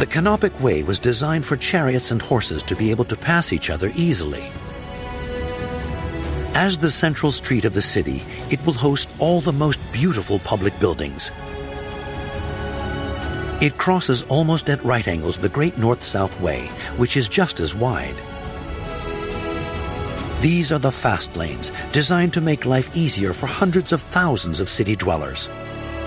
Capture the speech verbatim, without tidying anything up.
The Canopic Way was designed for chariots and horses to be able to pass each other easily. As the central street of the city, it will host all the most beautiful public buildings. It crosses almost at right angles the Great North-South Way, which is just as wide. These are the fast lanes, designed to make life easier for hundreds of thousands of city dwellers.